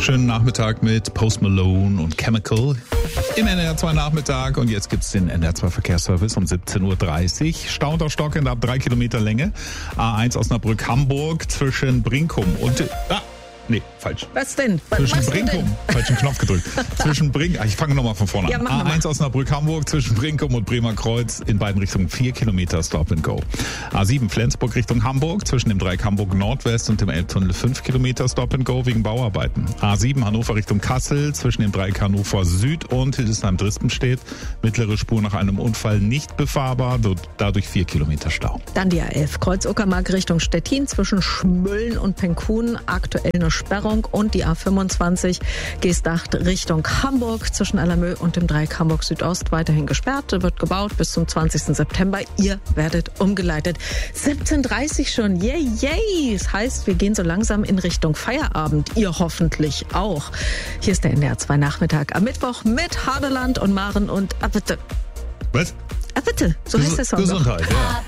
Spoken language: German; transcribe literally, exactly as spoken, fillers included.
Schönen Nachmittag mit Post Malone und Chemical im N D R zwei Nachmittag. Und jetzt gibt's den N D R zwei Verkehrsservice um siebzehn Uhr dreißig. Stau und Stock in ab drei Kilometer Länge. A eins Osnabrück-Hamburg zwischen Brinkum und... Ah, nee, falsch. Was denn? Was zwischen machst du Brinkum. denn? Falschen Knopf gedrückt. zwischen Brink... Ah, ich fange nochmal von vorne Ja, an. mach A noch mal. eins Osnabrück-Hamburg zwischen Brinkum und Bremer Kreuz in beiden Richtungen vier Kilometer Stop and Go. A sieben Flensburg Richtung Hamburg zwischen dem Dreieck Hamburg Nordwest und dem Elbtunnel fünf Kilometer Stop and Go wegen Bauarbeiten. A sieben Hannover Richtung Kassel zwischen dem Dreieck Hannover Süd und Hildesheim-Drispenstedt. Mittlere Spur nach einem Unfall nicht befahrbar, dadurch vier Kilometer Stau. Dann die A elf Kreuz-Uckermark Richtung Stettin zwischen Schmölln und Penkun. Aktuell eine Sperrung. Und die A fünfundzwanzig Geesthacht Richtung Hamburg zwischen Allermö und dem Dreieck Hamburg Südost weiterhin gesperrt. Wird gebaut bis zum zwanzigsten September. Ihr werdet umgeleitet. siebzehn Uhr dreißig schon. Yay, yay. Das heißt, wir gehen so langsam in Richtung Feierabend. Ihr hoffentlich auch. Hier ist der N D R zwei Nachmittag am Mittwoch mit Hadeland und Maren und Abitte. Was? Abitte, so heißt der Song doch. Gesundheit, ja.